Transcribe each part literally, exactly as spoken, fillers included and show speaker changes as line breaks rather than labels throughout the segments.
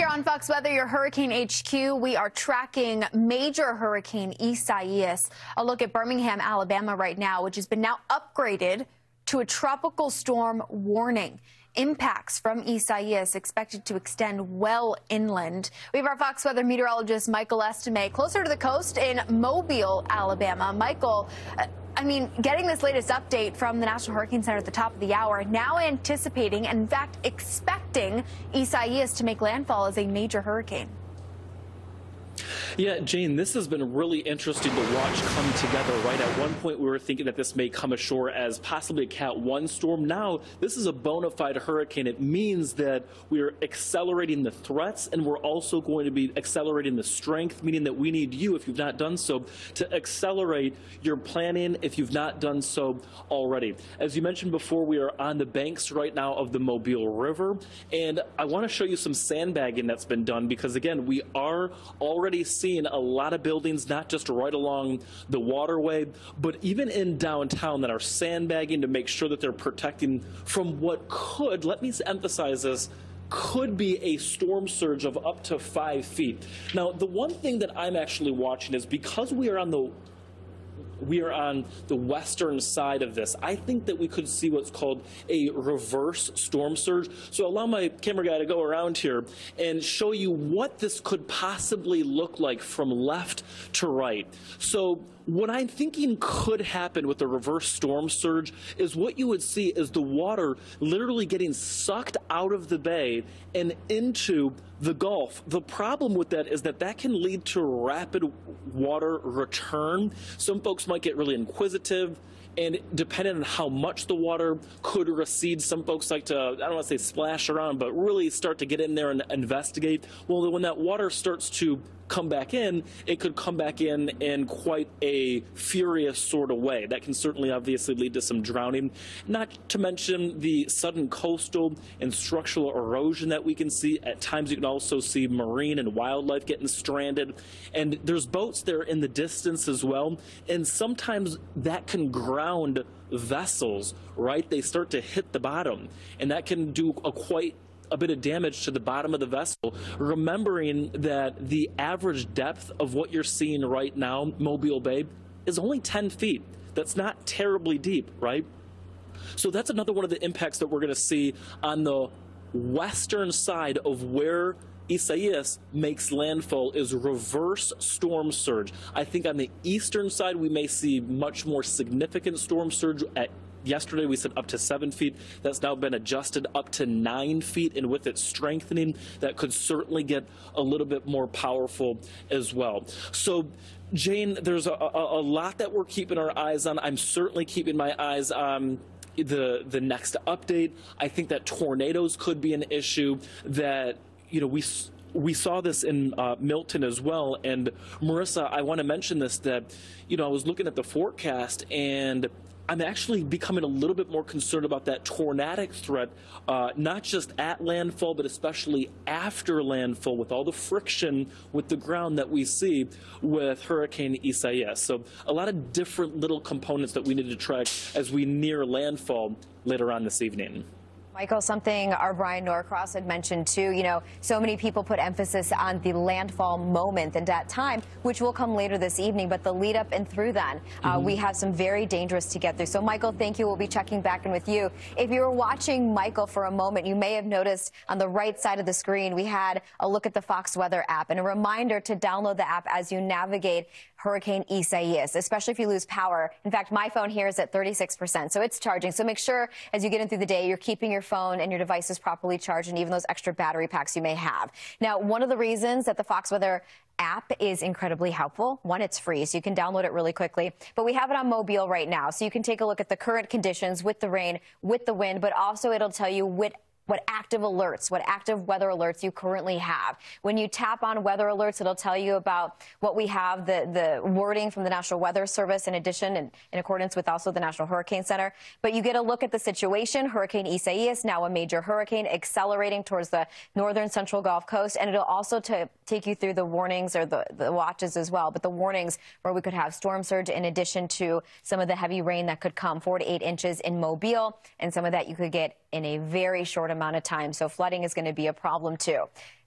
here on Fox Weather, your Hurricane H Q. We are tracking major Hurricane Isaias. A look at Birmingham, Alabama right now, which has been now upgraded to a tropical storm warning. Impacts from Isaias expected to extend well inland. We have our Fox Weather meteorologist Michael Estime closer to the coast in Mobile, Alabama. Michael, uh, I mean, getting this latest update from the National Hurricane Center at the top of the hour, now anticipating and in fact expecting Isaias to make landfall as a major hurricane.
Yeah, Jane, this has been really interesting to watch come together, right? At one point, we were thinking that this may come ashore as possibly a Cat one storm. Now, this is a bona fide hurricane. It means that we are accelerating the threats, and we're also going to be accelerating the strength, meaning that we need you, if you've not done so, to accelerate your planning if you've not done so already. As you mentioned before, we are on the banks right now of the Mobile River, and I want to show you some sandbagging that's been done because, again, we are already seeing a lot of buildings, not just right along the waterway, but even in downtown that are sandbagging to make sure that they're protecting from what could, let me emphasize this, could be a storm surge of up to five feet. Now, the one thing that I'm actually watching is because we are on the we are on the western side of this, I think that we could see what's called a reverse storm surge. So allow my camera guy to go around here and show you what this could possibly look like from left to right. So what I'm thinking could happen with the reverse storm surge is what you would see is the water literally getting sucked out of the bay and into the Gulf. The problem with that is that that can lead to rapid water return. Some folks might get really inquisitive, and depending on how much the water could recede, some folks like to, I don't want to say splash around, but really start to get in there and investigate. Well, when that water starts to come back in, it could come back in in quite a furious sort of way. That can certainly obviously lead to some drowning, not to mention the sudden coastal and structural erosion that we can see. At times you can also see marine and wildlife getting stranded, and there's boats there in the distance as well, and sometimes that can ground vessels, right? They start to hit the bottom, and that can do a quite a bit of damage to the bottom of the vessel, remembering that the average depth of what you're seeing right now, Mobile Bay, is only ten feet. That's not terribly deep, right? So that's another one of the impacts that we're going to see on the western side of where Isaias makes landfall is reverse storm surge. I think on the eastern side, we may see much more significant storm surge. At yesterday, we said up to seven feet. That's now been adjusted up to nine feet, and with it strengthening, that could certainly get a little bit more powerful as well. So, Jane, there's a, a, a lot that we're keeping our eyes on. I'm certainly keeping my eyes on the the next update. I think that tornadoes could be an issue that, you know, we we saw this in uh, Milton as well. And Marissa, I want to mention this, that, you know, I was looking at the forecast, and I'm actually becoming a little bit more concerned about that tornadic threat, uh, not just at landfall, but especially after landfall, with all the friction with the ground that we see with Hurricane Isaias. So a lot of different little components that we need to track as we near landfall later on this evening.
Michael, something our Brian Norcross had mentioned too, you know, so many people put emphasis on the landfall moment and that time, which will come later this evening, but the lead up and through then, mm-hmm. uh, we have some very dangerous to get through. So Michael, thank you. We'll be checking back in with you. If you were watching Michael for a moment, you may have noticed on the right side of the screen, we had a look at the Fox Weather app and a reminder to download the app as you navigate Hurricane Isaias, especially if you lose power. In fact, my phone here is at thirty-six percent, so it's charging. So make sure as you get in through the day, you're keeping your phone and your devices properly charged, and even those extra battery packs you may have. Now, one of the reasons that the Fox Weather app is incredibly helpful, one, it's free, so you can download it really quickly, but we have it on Mobile right now, so you can take a look at the current conditions with the rain, with the wind, but also it'll tell you what what active alerts, what active weather alerts you currently have. When you tap on weather alerts, it'll tell you about what we have, the, the wording from the National Weather Service in addition, and in accordance with also the National Hurricane Center. But you get a look at the situation. Hurricane Isaias, now a major hurricane, accelerating towards the northern central Gulf Coast. And it'll also to take you through the warnings or the, the watches as well. But the warnings where we could have storm surge in addition to some of the heavy rain that could come, four to eight inches in Mobile, and some of that you could get in a very short amount of time. So flooding is going to be a problem too.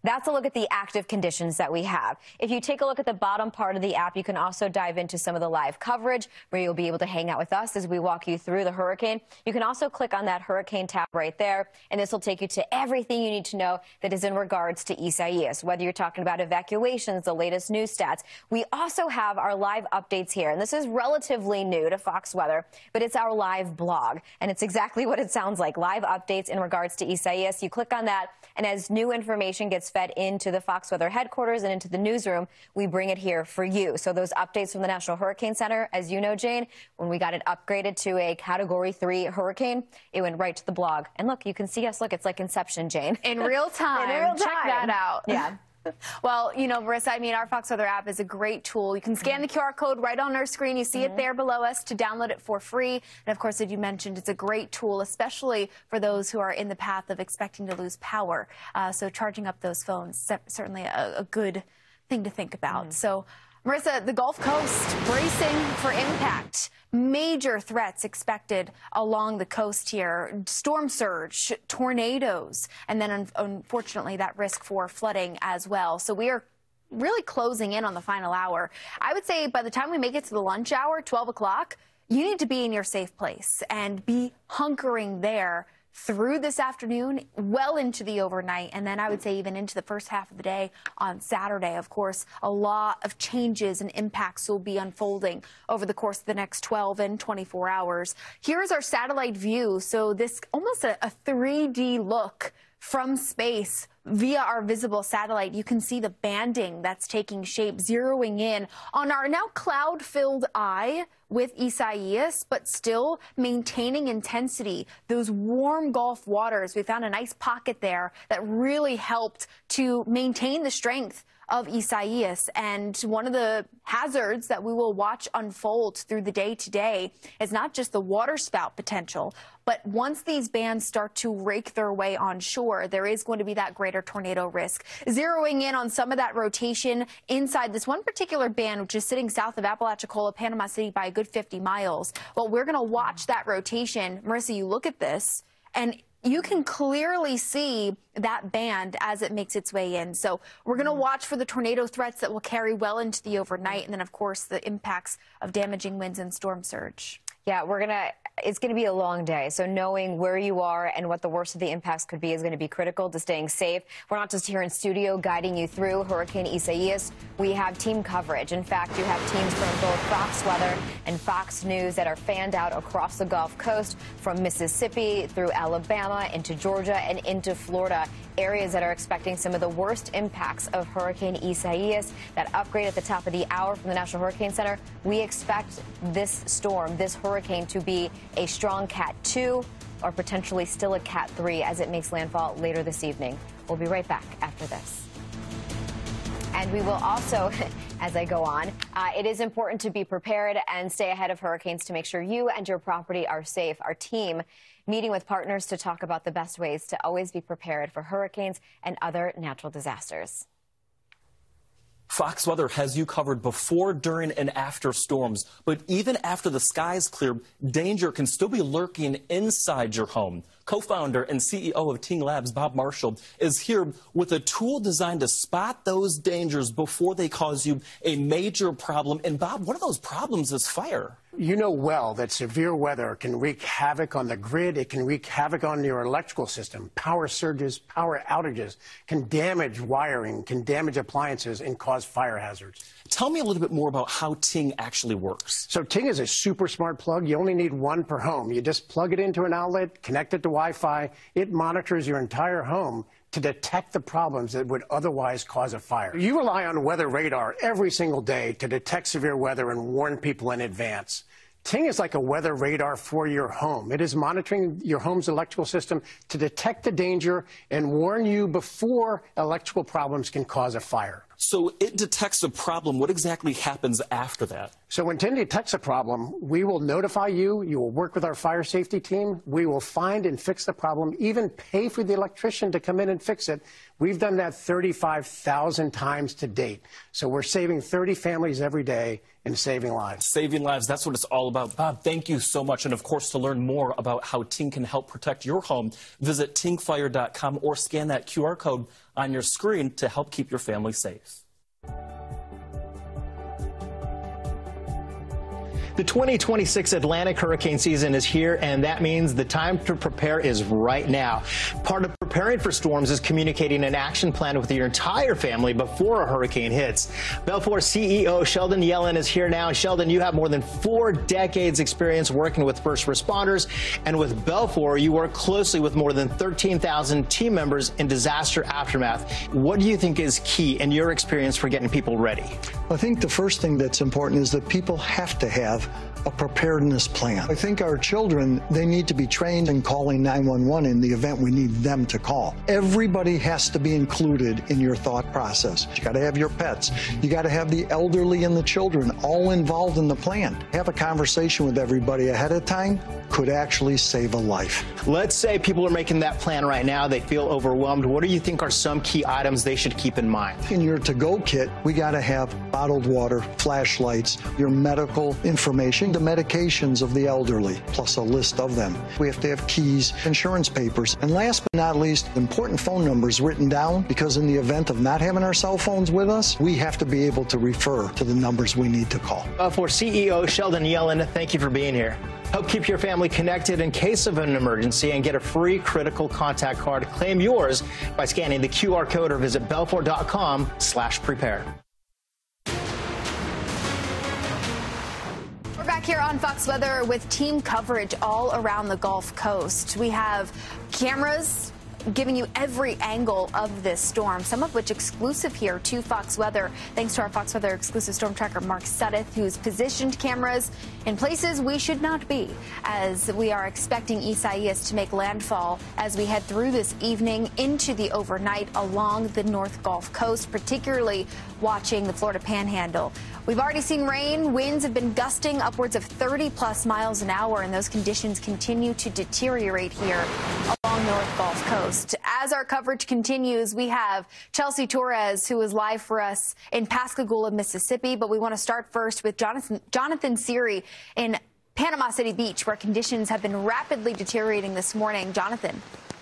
That's a look at the active conditions that we have. If you take a look at the bottom part of the app, you can also dive into some of the live coverage where you'll be able to hang out with us as we walk you through the hurricane. You can also click on that hurricane tab right there, and this will take you to everything you need to know that is in regards to Isaias, whether you're talking about evacuations, the latest news stats. We also have our live updates here, and this is relatively new to Fox Weather, but it's our live blog, and it's exactly what it sounds like, live updates in regards to Isaias. You click on that, and as new information gets fed into the Fox Weather headquarters and into the newsroom, we bring it here for you. So those updates from the National Hurricane Center, as you know, Jane, when we got it upgraded to a Category three hurricane, it went right to the blog. And look, you can see us. Look, it's like Inception, Jane.
In real time.
In real time.
Check that out.
Yeah.
Well, you know, Marissa, I mean, our Fox Weather app is a great tool. You can scan the Q R code right on our screen. You see mm-hmm. it there below us to download it for free. And, of course, as you mentioned, it's a great tool, especially for those who are in the path of expecting to lose power. Uh, so charging up those phones, certainly a, a good thing to think about. Mm-hmm. So, Marissa, the Gulf Coast bracing for impact. Major threats expected along the coast here. Storm surge, tornadoes, and then un unfortunately that risk for flooding as well. So we are really closing in on the final hour. I would say by the time we make it to the lunch hour, twelve o'clock, you need to be in your safe place and be hunkering there through this afternoon, well into the overnight, and then I would say even into the first half of the day on Saturday. Of course, a lot of changes and impacts will be unfolding over the course of the next twelve and twenty-four hours. Here's our satellite view. So this almost a, a three D look from space via our visible satellite. You can see the banding that's taking shape, zeroing in on our now cloud-filled eye with Isaias, but still maintaining intensity. Those warm Gulf waters, we found a nice pocket there that really helped to maintain the strength of Isaias. And one of the hazards that we will watch unfold through the day today is not just the water spout potential, but once these bands start to rake their way on shore, there is going to be that greater tornado risk. Zeroing in on some of that rotation inside this one particular band, which is sitting south of Apalachicola, Panama City by a good fifty miles. Well, we're going to watch that rotation. Marissa, you look at this, and you can clearly see that band as it makes its way in. So we're going to watch for the tornado threats that will carry well into the overnight, and then, of course, the impacts of damaging winds and storm surge.
Yeah, we're going to, it's going to be a long day. So knowing where you are and what the worst of the impacts could be is going to be critical to staying safe. We're not just here in studio guiding you through Hurricane Isaias. We have team coverage. In fact, you have teams from both Fox Weather and Fox News that are fanned out across the Gulf Coast, from Mississippi through Alabama into Georgia and into Florida, areas that are expecting some of the worst impacts of Hurricane Isaias. That upgrade at the top of the hour from the National Hurricane Center, we expect this storm, this hurricane, to be a strong Cat two or potentially still a Cat three as it makes landfall later this evening. We'll be right back after this. And we will also, as I go on, uh, it is important to be prepared and stay ahead of hurricanes to make sure you and your property are safe. Our team meeting with partners to talk about the best ways to always be prepared for hurricanes and other natural disasters.
Fox Weather has you covered before, during, and after storms. But even after the skies clear, danger can still be lurking inside your home. Co-founder and C E O of Ting Labs, Bob Marshall, is here with a tool designed to spot those dangers before they cause you a major problem. And Bob, one of those problems is fire.
You know well that severe weather can wreak havoc on the grid. It can wreak havoc on your electrical system. Power surges, power outages can damage wiring, can damage appliances, and cause fire hazards.
Tell me a little bit more about how Ting actually works.
So Ting is a super smart plug. You only need one per home. You just plug it into an outlet, connect it to Wi-Fi. It monitors your entire home to detect the problems that would otherwise cause a fire. You rely on weather radar every single day to detect severe weather and warn people in advance. Ting is like a weather radar for your home. It is monitoring your home's electrical system to detect the danger and warn you before electrical problems can cause a fire.
So it detects a problem. What exactly happens after that?
So when Tin detects a problem, we will notify you. You will work with our fire safety team. We will find and fix the problem, even pay for the electrician to come in and fix it. We've done that thirty-five thousand times to date. So we're saving thirty families every day and saving lives.
Saving lives, that's what it's all about. Bob, thank you so much. And of course, to learn more about how Ting can help protect your home, visit ting fire dot com or scan that Q R code on your screen to help keep your family safe.
The twenty twenty-six Atlantic hurricane season is here, and that means the time to prepare is right now. Part of preparing for storms is communicating an action plan with your entire family before a hurricane hits. Belfor C E O Sheldon Yellen is here now. Sheldon, you have more than four decades experience working with first responders, and with Belfor, you work closely with more than thirteen thousand team members in disaster aftermath. What do you think is key in your experience for getting people ready?
I think the first thing that's important is that people have to have a preparedness plan. I think our children, they need to be trained in calling nine one one in the event we need them to call. Everybody has to be included in your thought process. You got to have your pets. You got to have the elderly and the children all involved in the plan. Have a conversation with everybody ahead of time could actually save a life.
Let's say people are making that plan right now. They feel overwhelmed. What do you think are some key items they should keep in mind?
In your to-go kit, we got to have bottled water, flashlights, your medical information, the medications of the elderly, plus a list of them. We have to have keys, insurance papers, and last but not least, important phone numbers written down, because in the event of not having our cell phones with us, we have to be able to refer to the numbers we need to call.
Uh, for C E O Sheldon Yellen, thank you for being here. Help keep your family connected in case of an emergency and get a free critical contact card. Claim yours by scanning the Q R code or visit belfor dot com slash prepare.
We're back here on Fox Weather with team coverage all around the Gulf Coast. We have cameras giving you every angle of this storm, some of which exclusive here to Fox Weather, thanks to our Fox Weather exclusive storm tracker, Mark Sudduth, who's positioned cameras in places we should not be, as we are expecting Isaias to make landfall as we head through this evening into the overnight along the North Gulf Coast, particularly watching the Florida Panhandle. We've already seen rain. Winds have been gusting upwards of thirty plus miles an hour, and those conditions continue to deteriorate here along North Gulf Coast. As our coverage continues, we have Chelsea Torres, who is live for us in Pascagoula, Mississippi. But we want to start first with Jonathan, Jonathan Seary in Panama City Beach, where conditions have been rapidly deteriorating this morning. Jonathan.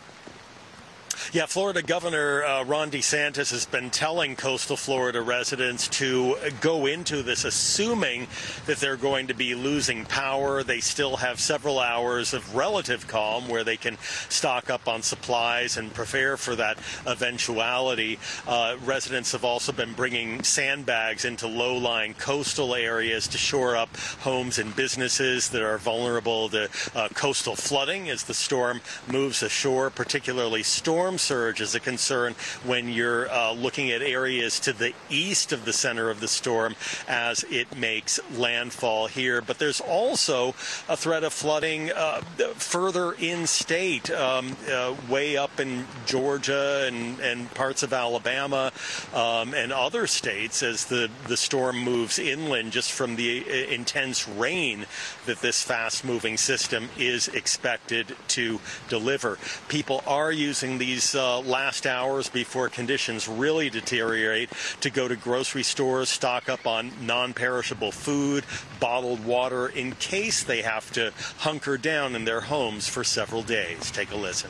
Yeah, Florida Governor uh, Ron DeSantis has been telling coastal Florida residents to go into this assuming that they're going to be losing power. They still have several hours of relative calm where they can stock up on supplies and prepare for that eventuality. Uh, residents have also been bringing sandbags into low-lying coastal areas to shore up homes and businesses that are vulnerable to uh, coastal flooding as the storm moves ashore, particularly storm surge is a concern when you're uh, looking at areas to the east of the center of the storm as it makes landfall here. But there's also a threat of flooding uh, further in-state, um, uh, way up in Georgia and, and parts of Alabama um, and other states as the, the storm moves inland just from the uh, intense rain that this fast-moving system is expected to deliver. People are using these Uh, last hours before conditions really deteriorate to go to grocery stores, stock up on non-perishable food, bottled water, in case they have to hunker down in their homes for several days. Take a listen.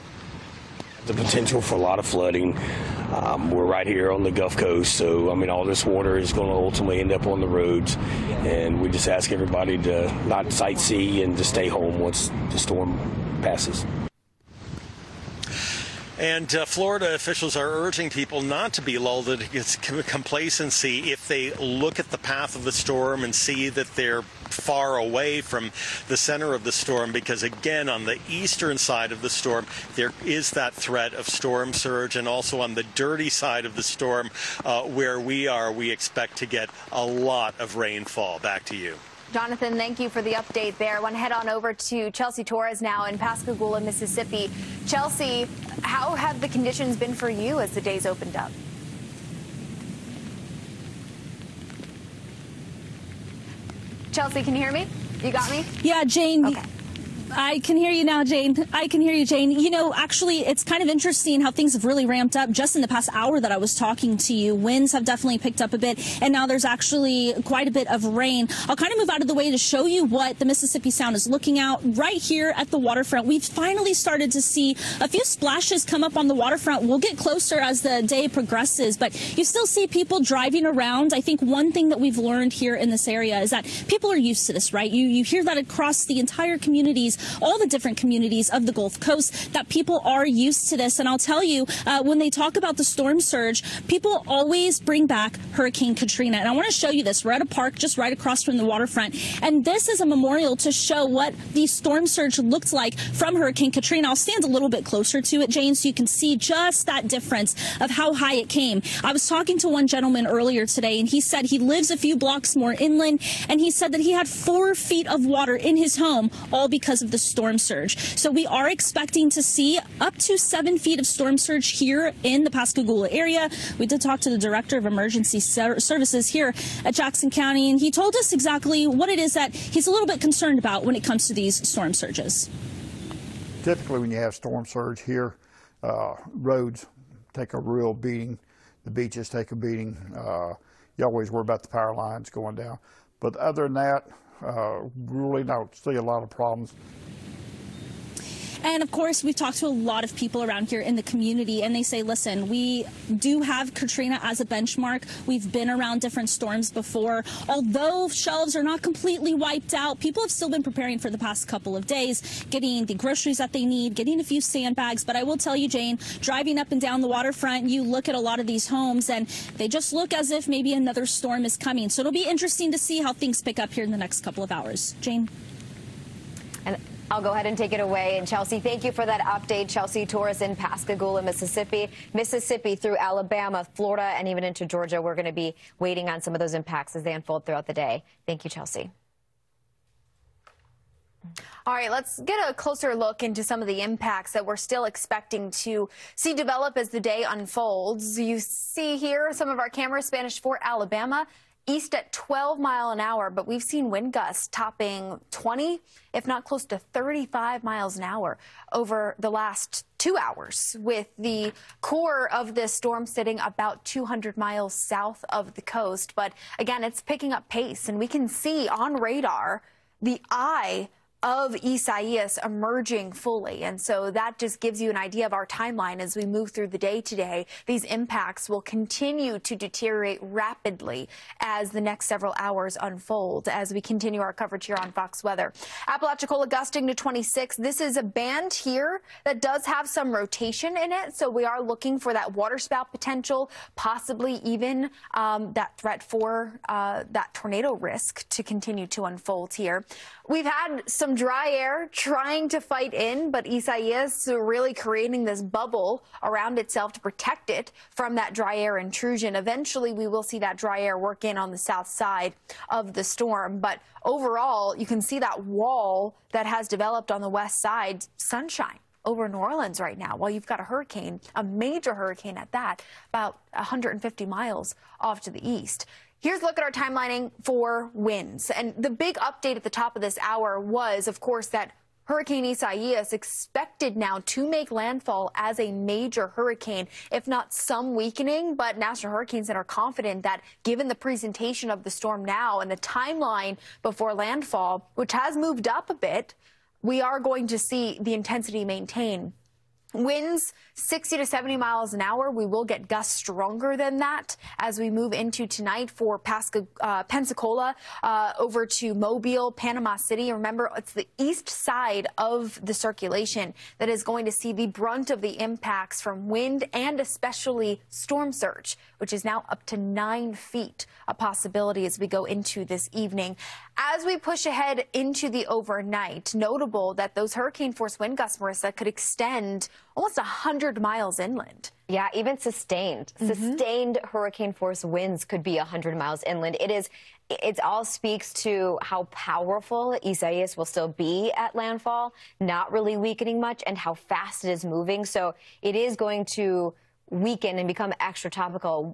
The potential for a lot of flooding. Um, we're right here on the Gulf Coast, so I mean all this water is going to ultimately end up on the roads, and we just ask everybody to not sightsee and to stay home once the storm passes.
And uh, Florida officials are urging people not to be lulled into complacency if they look at the path of the storm and see that they're far away from the center of the storm, because again, on the eastern side of the storm, there is that threat of storm surge, and also on the dirty side of the storm, uh, where we are, we expect to get a lot of rainfall. Back to you.
Jonathan, thank you for the update there. I want to head on over to Chelsea Torres now in Pascagoula, Mississippi. Chelsea, how have the conditions been for you as the days opened up? Chelsea, can you hear me? You got me?
Yeah, Jane.
Okay.
I can hear you now, Jane. I can hear you, Jane. You know, actually, it's kind of interesting how things have really ramped up just in the past hour that I was talking to you. Winds have definitely picked up a bit, and now there's actually quite a bit of rain. I'll kind of move out of the way to show you what the Mississippi Sound is looking out right here at the waterfront. We've finally started to see a few splashes come up on the waterfront. We'll get closer as the day progresses, but you still see people driving around. I think one thing that we've learned here in this area is that people are used to this, right? You, you hear that across the entire communities, all the different communities of the Gulf Coast, that people are used to this. And I'll tell you, uh, when they talk about the storm surge, people always bring back Hurricane Katrina. And I want to show you this. We're at a park just right across from the waterfront. And this is a memorial to show what the storm surge looked like from Hurricane Katrina. I'll stand a little bit closer to it, Jane, so you can see just that difference of how high it came. I was talking to one gentleman earlier today, and he said he lives a few blocks more inland, and he said that he had four feet of water in his home, all because of the storm surge. So we are expecting to see up to seven feet of storm surge here in the Pascagoula area. We did talk to the Director of Emergency Services here at Jackson County, and he told us exactly what it is that he's a little bit concerned about when it comes to these storm surges.
Typically, when you have storm surge here, uh, roads take a real beating. The beaches take a beating. Uh, you always worry about the power lines going down. But other than that, uh, really don't see a lot of problems.
And of course, we've talked to a lot of people around here in the community, and they say, listen, we do have Katrina as a benchmark. We've been around different storms before. Although shelves are not completely wiped out, people have still been preparing for the past couple of days, getting the groceries that they need, getting a few sandbags. But I will tell you, Jane, driving up and down the waterfront, you look at a lot of these homes, and they just look as if maybe another storm is coming. So it'll be interesting to see how things pick up here in the next couple of hours. Jane?
And I'll go ahead and take it away. And Chelsea, thank you for that update. Chelsea Torres in Pascagoula, Mississippi. Mississippi through Alabama, Florida, and even into Georgia. We're going to be waiting on some of those impacts as they unfold throughout the day. Thank you, Chelsea.
All right, let's get a closer look into some of the impacts that we're still expecting to see develop as the day unfolds. You see here some of our cameras, Spanish Fort, Alabama, east at twelve mile an hour, but we've seen wind gusts topping twenty, if not close to thirty-five miles an hour over the last two hours, with the core of this storm sitting about two hundred miles south of the coast. But again, it's picking up pace, and we can see on radar the eye of Isaias emerging fully. And so that just gives you an idea of our timeline as we move through the day today. These impacts will continue to deteriorate rapidly as the next several hours unfold as we continue our coverage here on Fox Weather. Apalachicola gusting to twenty-six. This is a band here that does have some rotation in it. So we are looking for that waterspout potential, possibly even um, that threat for uh, that tornado risk to continue to unfold here. We've had some dry air trying to fight in, but Isaias really creating this bubble around itself to protect it from that dry air intrusion. Eventually, we will see that dry air work in on the south side of the storm. But overall, you can see that wall that has developed on the west side, sunshine over New Orleans right now, while you've got a hurricane, a major hurricane at that, about one hundred fifty miles off to the east. Here's a look at our timelining for winds. And the big update at the top of this hour was, of course, that Hurricane Isaias expected now to make landfall as a major hurricane, if not some weakening. But National Hurricane Center are confident that given the presentation of the storm now and the timeline before landfall, which has moved up a bit, we are going to see the intensity maintain. Winds sixty to seventy miles an hour. We will get gusts stronger than that as we move into tonight for Pasca, uh, Pensacola uh, over to Mobile, Panama City. Remember, it's the east side of the circulation that is going to see the brunt of the impacts from wind and especially storm surge, which is now up to nine feet, a possibility as we go into this evening. As we push ahead into the overnight, notable that those hurricane force wind gusts, Marissa, could extend almost one hundred miles inland.
Yeah, even sustained. Mm-hmm. Sustained hurricane force winds could be one hundred miles inland. It is, it all speaks to how powerful Isaias will still be at landfall, not really weakening much, and how fast it is moving. So it is going to weaken and become extra tropical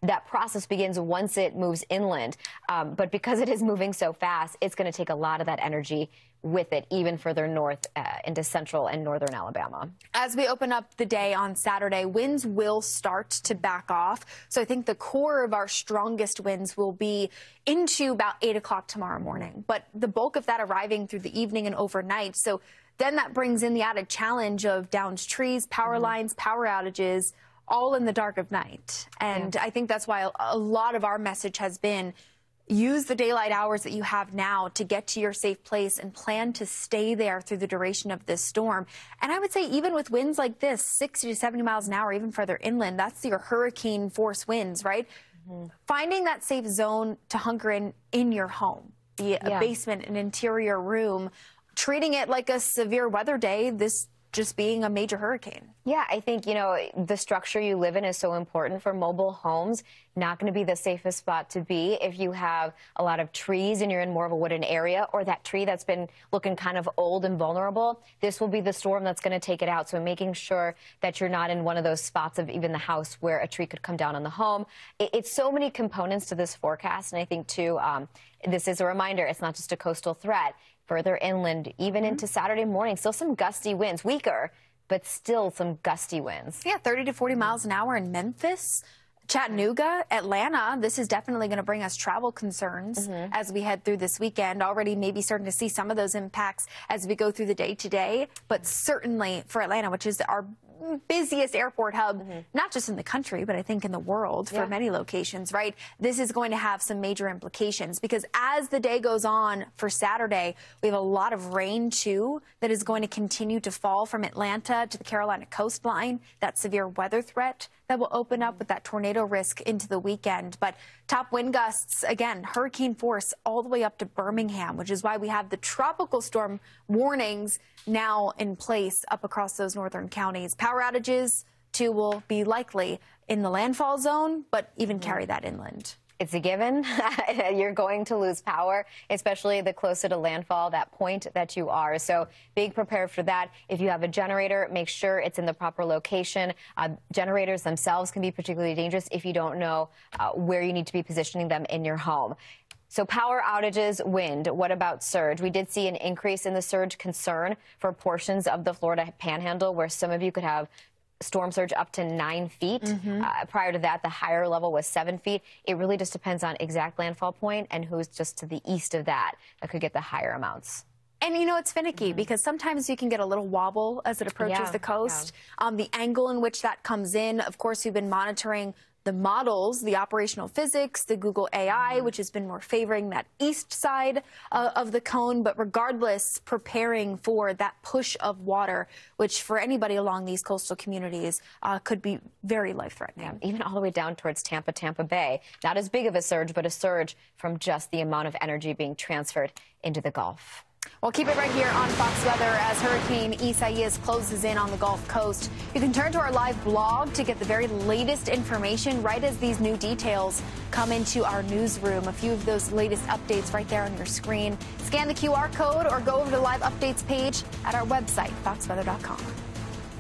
that process begins once it moves inland. Um, but because it is moving so fast, it's going to take a lot of that energy with it, even further north uh, into central and northern Alabama.
As we open up the day on Saturday, winds will start to back off. So I think the core of our strongest winds will be into about eight o'clock tomorrow morning. But the bulk of that arriving through the evening and overnight. So then that brings in the added challenge of downed trees, power mm-hmm. lines, power outages, all in the dark of night. And yeah. I think that's why a lot of our message has been use the daylight hours that you have now to get to your safe place and plan to stay there through the duration of this storm. And I would say even with winds like this, sixty to seventy miles an hour, even further inland, that's your hurricane force winds, right? Mm-hmm. Finding that safe zone to hunker in in your home, be it yeah. a basement, an interior room, treating it like a severe weather day, this just being a major hurricane.
Yeah, I think, you know, the structure you live in is so important for mobile homes. Not going to be the safest spot to be if you have a lot of trees and you're in more of a wooden area, or that tree that's been looking kind of old and vulnerable. This will be the storm that's going to take it out. So making sure that you're not in one of those spots of even the house where a tree could come down on the home. It, it's so many components to this forecast. And I think, too, um, this is a reminder, it's not just a coastal threat. Further inland, even mm-hmm. into Saturday morning, still some gusty winds, weaker, but still some gusty winds.
Yeah, thirty to forty miles an hour in Memphis, Chattanooga, Atlanta. This is definitely going to bring us travel concerns mm-hmm. as we head through this weekend. Already maybe starting to see some of those impacts as we go through the day today, but certainly for Atlanta, which is our busiest airport hub, mm-hmm. not just in the country, but I think in the world for yeah. many locations, right? This is going to have some major implications because as the day goes on for Saturday, we have a lot of rain, too, that is going to continue to fall from Atlanta to the Carolina coastline, that severe weather threat that will open up with that tornado risk into the weekend. But top wind gusts, again, hurricane force all the way up to Birmingham, which is why we have the tropical storm warnings now in place up across those northern counties. Power outages, too, will be likely in the landfall zone, but even carry that inland.
It's a given. You're going to lose power, especially the closer to landfall, that point that you are. So be prepared for that. If you have a generator, make sure it's in the proper location. Uh, generators themselves can be particularly dangerous if you don't know uh, where you need to be positioning them in your home. So power outages, wind. What about surge? We did see an increase in the surge concern for portions of the Florida Panhandle where some of you could have storm surge up to nine feet. Mm-hmm. Uh, prior to that, the higher level was seven feet. It really just depends on exact landfall point and who's just to the east of that that could get the higher amounts.
And, you know, it's finicky mm-hmm. because sometimes you can get a little wobble as it approaches
yeah,
the coast.
Yeah.
Um, the angle in which that comes in, of course, we've been monitoring the models, the operational physics, the Google A I, mm-hmm. which has been more favoring that east side uh, of the cone. But regardless, preparing for that push of water, which for anybody along these coastal communities uh, could be very life-threatening.
Yeah, even all the way down towards Tampa, Tampa Bay. Not as big of a surge, but a surge from just the amount of energy being transferred into the Gulf.
Well, keep it right here on Fox Weather as Hurricane Isaias closes in on the Gulf Coast. You can turn to our live blog to get the very latest information right as these new details come into our newsroom. A few of those latest updates right there on your screen. Scan the Q R code or go over to the live updates page at our website, fox weather dot com.